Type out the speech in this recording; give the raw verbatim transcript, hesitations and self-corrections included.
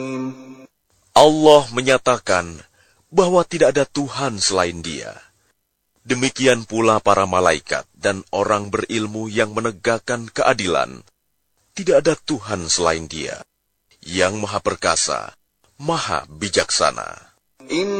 Allah menyatakan bahwa tidak ada Tuhan selain Dia. Demikian pula para malaikat dan orang berilmu yang menegakkan keadilan. Tidak ada Tuhan selain Dia, yang Maha Perkasa, Maha Bijaksana.